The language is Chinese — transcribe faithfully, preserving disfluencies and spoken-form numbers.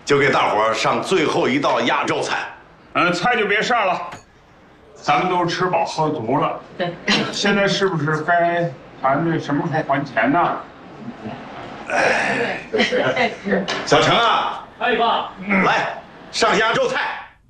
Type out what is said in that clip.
就给大伙儿上最后一道压轴菜。 嗯，菜就别上了，咱们都吃饱喝足了。 对。 现在是不是该谈这什么时候还钱呢？ 哎，小程啊， 哎爸， 来上压轴菜。